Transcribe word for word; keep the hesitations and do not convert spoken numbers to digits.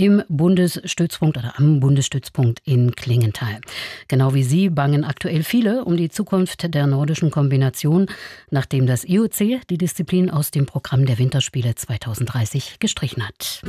im Bundesstützpunkt oder am Bundesstützpunkt in Klingenthal. Genau wie Sie bangen aktuell viele um die Zukunft der nordischen Kombination, nachdem das I O C die Disziplin aus dem Programm der Winterspiele zweitausenddreißig gestrichen hat.